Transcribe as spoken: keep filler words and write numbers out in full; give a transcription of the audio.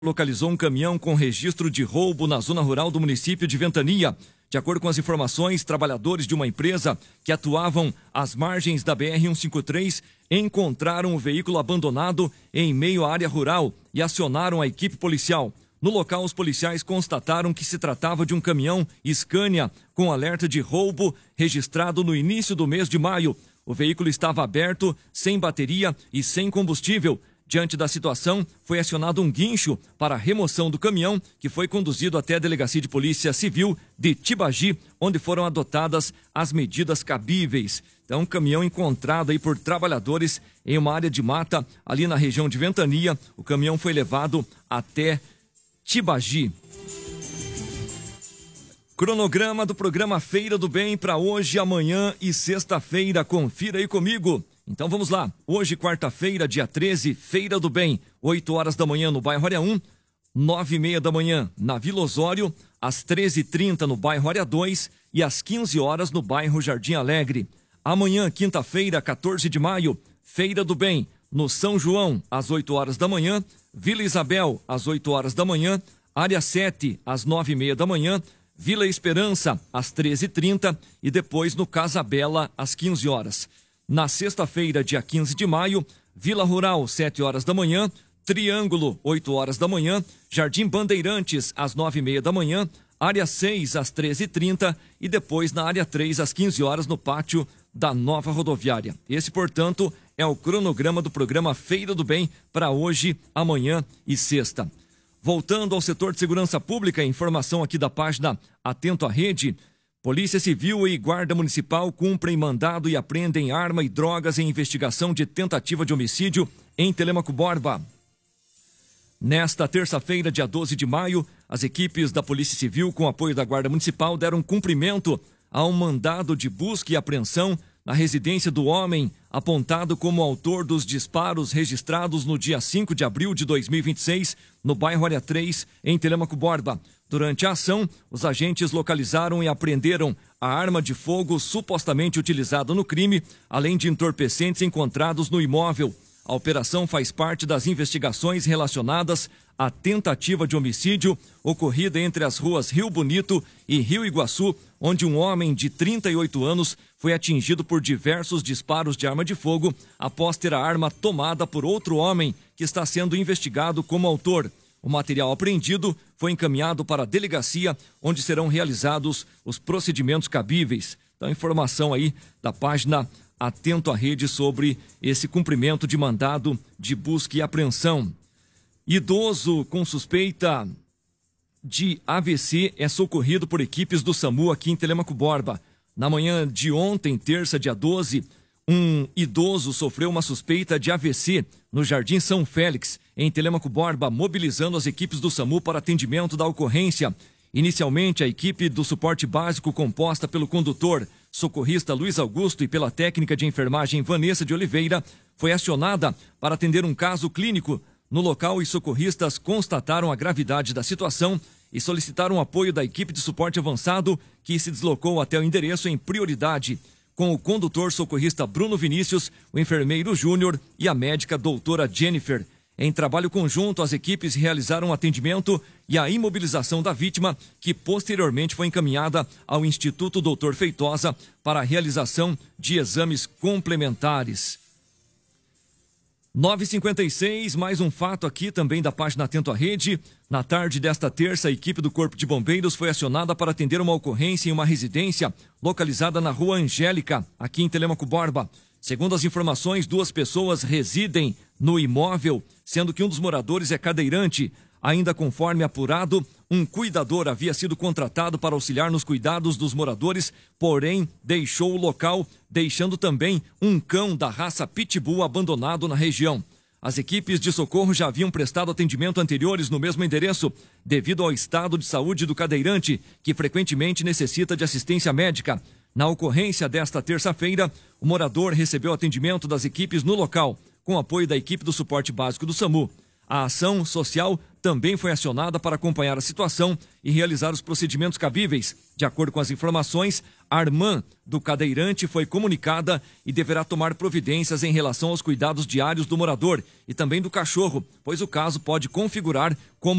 localizou um caminhão com registro de roubo na zona rural do município de Ventania. De acordo com as informações, trabalhadores de uma empresa que atuavam às margens da B R cento e cinquenta e três encontraram o veículo abandonado em meio à área rural e acionaram a equipe policial. No local, os policiais constataram que se tratava de um caminhão Scania com alerta de roubo registrado no início do mês de maio. O veículo estava aberto, sem bateria e sem combustível. Diante da situação, foi acionado um guincho para a remoção do caminhão, que foi conduzido até a Delegacia de Polícia Civil de Tibagi, onde foram adotadas as medidas cabíveis. Então, um caminhão encontrado aí por trabalhadores em uma área de mata, ali na região de Ventania. O caminhão foi levado até Tibagi. Cronograma do programa Feira do Bem para hoje, amanhã e sexta-feira. Confira aí comigo. Então vamos lá. Hoje, quarta-feira, dia treze, Feira do Bem, oito horas da manhã no bairro Área um, nove e meia da manhã na Vila Osório, às treze e trinta no bairro Área dois e às quinze horas no bairro Jardim Alegre. Amanhã, quinta-feira, quatorze de maio, Feira do Bem, no São João, às oito horas da manhã, Vila Isabel, às oito horas da manhã, Área sete, às nove e meia da manhã, Vila Esperança, às treze e trinta e depois no Casa Bela, às quinze horas. Na sexta-feira, dia quinze de maio, Vila Rural, sete horas da manhã, Triângulo, oito horas da manhã, Jardim Bandeirantes, às nove e meia da manhã, Área seis, às treze e trinta e depois na Área três, às quinze horas, no pátio da nova rodoviária. Esse, portanto, é o cronograma do programa Feira do Bem para hoje, amanhã e sexta. Voltando ao setor de segurança pública, informação aqui da página Atento à Rede. Polícia Civil e Guarda Municipal cumprem mandado e apreendem arma e drogas em investigação de tentativa de homicídio em Telêmaco Borba. Nesta terça-feira, dia doze de maio, as equipes da Polícia Civil, com apoio da Guarda Municipal, deram cumprimento a um mandado de busca e apreensão na residência do homem apontado como autor dos disparos registrados no dia cinco de abril de dois mil e vinte e seis, no bairro Área três, em Telêmaco Borba. Durante a ação, os agentes localizaram e apreenderam a arma de fogo supostamente utilizada no crime, além de entorpecentes encontrados no imóvel. A operação faz parte das investigações relacionadas à tentativa de homicídio ocorrida entre as ruas Rio Bonito e Rio Iguaçu, onde um homem de trinta e oito anos foi atingido por diversos disparos de arma de fogo após ter a arma tomada por outro homem que está sendo investigado como autor. O material apreendido foi encaminhado para a delegacia, onde serão realizados os procedimentos cabíveis. Então, informação aí da página Atento à Rede sobre esse cumprimento de mandado de busca e apreensão. Idoso com suspeita de A V C é socorrido por equipes do SAMU aqui em Telêmaco Borba. Na manhã de ontem, terça, dia doze, um idoso sofreu uma suspeita de A V C no Jardim São Félix, em Telêmaco Borba, mobilizando as equipes do SAMU para atendimento da ocorrência. Inicialmente, a equipe do suporte básico, composta pelo condutor, socorrista Luiz Augusto e pela técnica de enfermagem Vanessa de Oliveira, foi acionada para atender um caso clínico. No local, os socorristas constataram a gravidade da situação e solicitaram o apoio da equipe de suporte avançado, que se deslocou até o endereço em prioridade, com o condutor socorrista Bruno Vinícius, o enfermeiro Júnior e a médica doutora Jennifer. Em trabalho conjunto, as equipes realizaram o atendimento e a imobilização da vítima, que posteriormente foi encaminhada ao Instituto doutor Feitosa para a realização de exames complementares. nove e cinquenta e seis, mais um fato aqui também da página Atento à Rede. Na tarde desta terça, a equipe do Corpo de Bombeiros foi acionada para atender uma ocorrência em uma residência localizada na Rua Angélica, aqui em Telêmaco Borba. Segundo as informações, duas pessoas residem no imóvel, sendo que um dos moradores é cadeirante. Ainda conforme apurado, um cuidador havia sido contratado para auxiliar nos cuidados dos moradores, porém deixou o local, deixando também um cão da raça Pitbull abandonado na região. As equipes de socorro já haviam prestado atendimento anteriores no mesmo endereço, devido ao estado de saúde do cadeirante, que frequentemente necessita de assistência médica. Na ocorrência desta terça-feira, o morador recebeu atendimento das equipes no local, com apoio da equipe do suporte básico do SAMU. A ação social também foi acionada para acompanhar a situação e realizar os procedimentos cabíveis. De acordo com as informações, a irmã do cadeirante foi comunicada e deverá tomar providências em relação aos cuidados diários do morador e também do cachorro, pois o caso pode configurar como